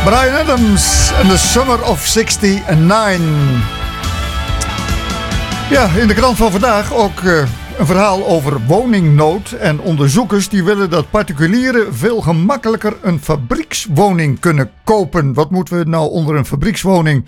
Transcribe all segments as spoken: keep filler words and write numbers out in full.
Bryan Adams en The Summer of zesenzestig. Ja, in de krant van vandaag ook uh, een verhaal over woningnood. En onderzoekers die willen dat particulieren veel gemakkelijker een fabriekswoning kunnen kopen. Wat moeten we nou onder een fabriekswoning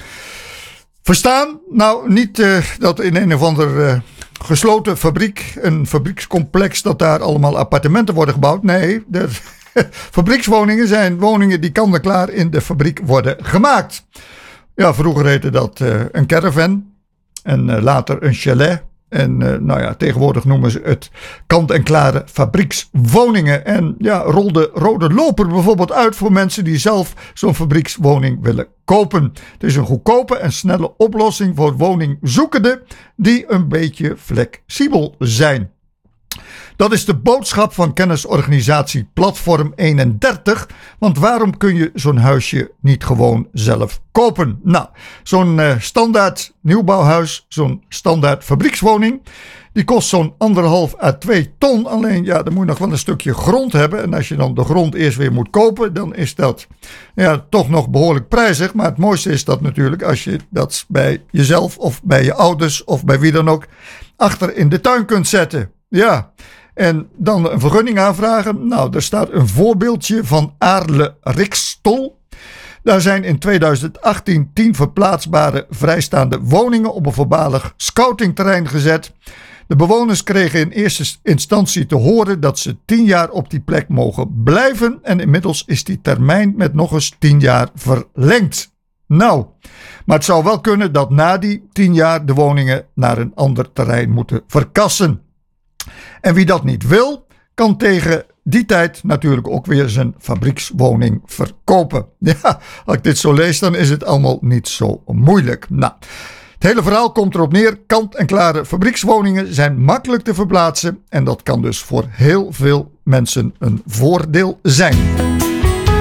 verstaan? Nou, niet uh, dat in een of ander uh, gesloten fabriek, een fabriekscomplex, dat daar allemaal appartementen worden gebouwd. Nee, de fabriekswoningen zijn woningen die kant en klaar in de fabriek worden gemaakt. Ja, vroeger heette dat uh, een caravan en uh, later een chalet. En uh, nou ja, tegenwoordig noemen ze het kant-en-klare fabriekswoningen. En ja, rol de rode loper bijvoorbeeld uit voor mensen die zelf zo'n fabriekswoning willen kopen. Het is een goedkope en snelle oplossing voor woningzoekenden die een beetje flexibel zijn. Dat is de boodschap van kennisorganisatie Platform eenendertig. Want waarom kun je zo'n huisje niet gewoon zelf kopen? Nou, zo'n uh, standaard nieuwbouwhuis, zo'n standaard fabriekswoning, die kost zo'n anderhalf à twee ton. Alleen ja, dan moet je nog wel een stukje grond hebben. En als je dan de grond eerst weer moet kopen, dan is dat ja, toch nog behoorlijk prijzig. Maar het mooiste is dat natuurlijk als je dat bij jezelf of bij je ouders of bij wie dan ook achter in de tuin kunt zetten. Ja, en dan een vergunning aanvragen. Nou, daar staat een voorbeeldje van Aarle Rikstol. Daar zijn in tweeduizend achttien tien verplaatsbare vrijstaande woningen op een voormalig scoutingterrein gezet. De bewoners kregen in eerste instantie te horen dat ze tien jaar op die plek mogen blijven. En inmiddels is die termijn met nog eens tien jaar verlengd. Nou, maar het zou wel kunnen dat na die tien jaar de woningen naar een ander terrein moeten verkassen. En wie dat niet wil, kan tegen die tijd natuurlijk ook weer zijn fabriekswoning verkopen. Ja, als ik dit zo lees, dan is het allemaal niet zo moeilijk. Nou, het hele verhaal komt erop neer. Kant-en-klare fabriekswoningen zijn makkelijk te verplaatsen. En dat kan dus voor heel veel mensen een voordeel zijn.